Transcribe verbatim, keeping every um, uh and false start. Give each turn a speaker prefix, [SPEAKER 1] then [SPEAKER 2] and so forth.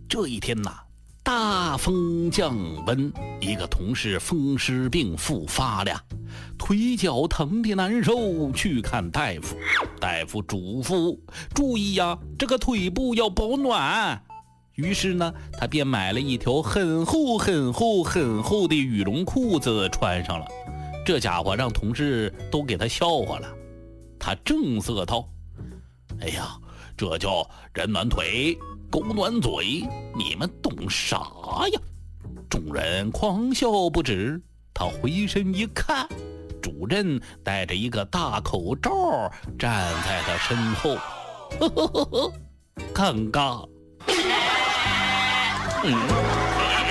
[SPEAKER 1] 这一天呐，大风降温，一个同事风湿病复发了，腿脚疼的难受，去看大夫。大夫嘱咐注意呀，这个腿部要保暖。于是呢，他便买了一条很厚很厚很厚的羽绒裤子穿上了。这家伙让同事都给他笑话了。他正色道：哎呀，这叫人暖腿狗暖嘴，你们懂啥呀？众人狂笑不止。他回身一看，主任戴着一个大口罩站在他身后，呵呵呵呵，尴尬。嗯